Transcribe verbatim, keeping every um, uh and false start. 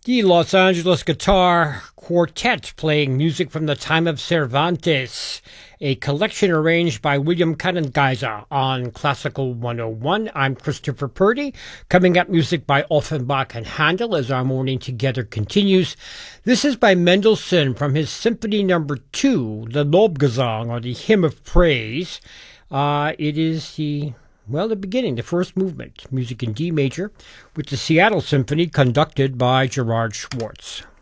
The Los Angeles Guitar Quartet playing music from the time of Cervantes, a collection arranged by William Kanengeiser on Classical one oh one. I'm Christopher Purdy. Coming up, music by Offenbach and Handel as our morning together continues. This is by Mendelssohn from his Symphony Number Two, the Lobgesang, or the Hymn of Praise. Uh, it is the Well, the beginning, the first movement, music in D major, with the Seattle Symphony conducted by Gerard Schwartz.